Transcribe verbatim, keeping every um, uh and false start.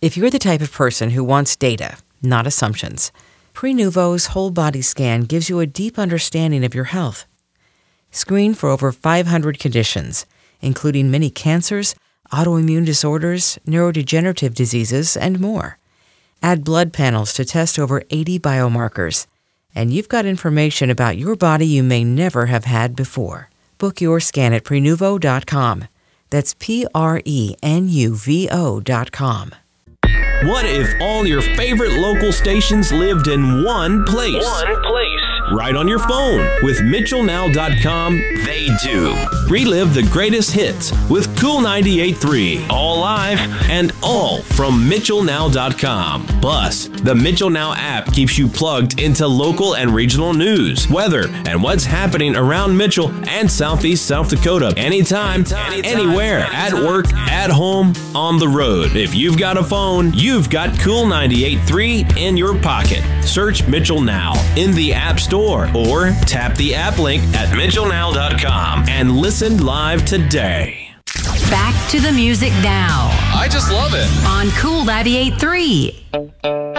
If you're the type of person who wants data, not assumptions, Prenuvo's whole body scan gives you a deep understanding of your health. Screen for over five hundred conditions, including many cancers, autoimmune disorders, neurodegenerative diseases, and more. Add blood panels to test over eighty biomarkers, and you've got information about your body you may never have had before. Book your scan at Prenuvo dot com. That's P R E N U V O dot com. What if all your favorite local stations lived in one place? One place. Right on your phone. With Mitchell Now dot com, they do. Relive the greatest hits with Cool ninety-eight point three. All live and all from Mitchell Now dot com. Plus, the Mitchell Now app keeps you plugged into local and regional news, weather, and what's happening around Mitchell and Southeast South Dakota. Anytime, anytime anywhere, anytime. At work, at home, on the road. If you've got a phone, you've got Cool ninety-eight point three in your pocket. Search Mitchell Now in the App Store or tap the app link at Mitchell Now dot com and listen live today. Back to the music now. I just love it. On Cool ninety-eight point three.